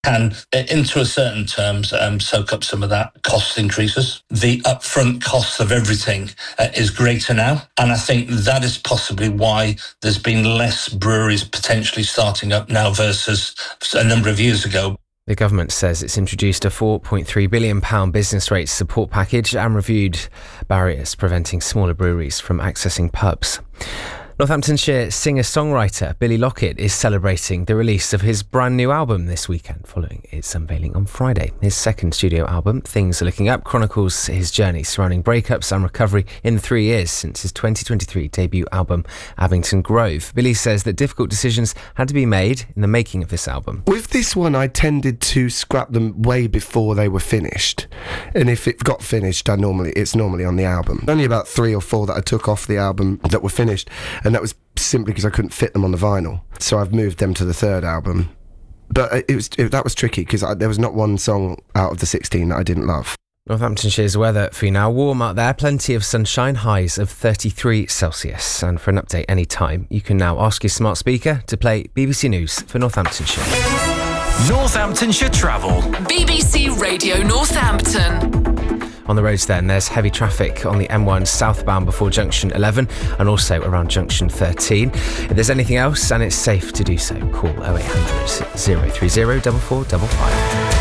can, into a certain terms, soak up some of that cost increases. The upfront cost of everything is greater now. And I think that is possibly why there's been less breweries potentially starting up now versus a number of years ago. The government says it's introduced a £4.3 billion business rates support package and reviewed barriers preventing smaller breweries from accessing pubs. Northamptonshire singer-songwriter Billy Lockett is celebrating the release of his brand new album this weekend following its unveiling on Friday. His second studio album, Things Are Looking Up, chronicles his journey surrounding breakups and recovery in the 3 years since his 2023 debut album, Abington Grove. Billy says that difficult decisions had to be made in the making of this album. With this one, I tended to scrap them way before they were finished. And if it got finished, it's normally on the album. Only about 3 or 4 that I took off the album that were finished. And that was simply because I couldn't fit them on the vinyl. So I've moved them to the third album. But that was tricky because there was not one song out of the 16 that I didn't love. Northamptonshire's weather for you now. Warm out there, plenty of sunshine, highs of 33 Celsius. And for an update any time, you can now ask your smart speaker to play BBC News for Northamptonshire. Northamptonshire Travel. BBC Radio Northampton. On the roads then, there's heavy traffic on the M1 southbound before junction 11 and also around junction 13. If there's anything else and it's safe to do so, call 0800 030 4455.